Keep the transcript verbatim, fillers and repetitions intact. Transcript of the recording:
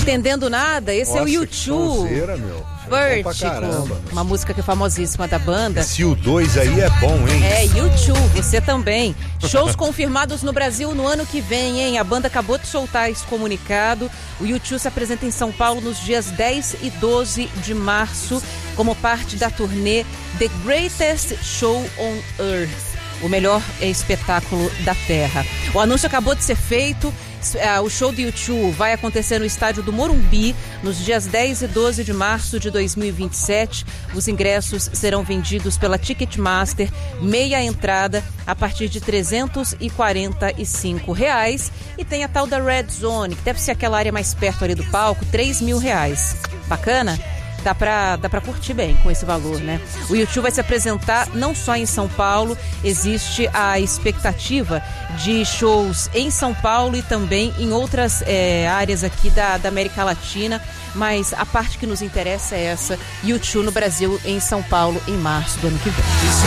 entendendo nada? Esse Nossa, é o U dois. Meu. Vertigo, uma música que é famosíssima da banda. Esse U dois aí é bom, hein? É, U dois, você também. Shows confirmados no Brasil no ano que vem, hein? A banda acabou de soltar esse comunicado. O U dois se apresenta em São Paulo nos dias dez e doze de março, como parte da turnê The Greatest Show on Earth, o melhor espetáculo da Terra. O anúncio acabou de ser feito. O show do U dois vai acontecer no estádio do Morumbi nos dias dez e doze de março de dois mil e vinte e sete. Os ingressos serão vendidos pela Ticketmaster, meia entrada, a partir de trezentos e quarenta e cinco reais. E tem a tal da Red Zone, que deve ser aquela área mais perto ali do palco, três mil reais. Bacana? Dá pra, dá pra curtir bem com esse valor, né? O U dois vai se apresentar não só em São Paulo, existe a expectativa de shows em São Paulo e também em outras é, áreas aqui da, da América Latina, mas a parte que nos interessa é essa, U dois no Brasil, em São Paulo, em março do ano que vem.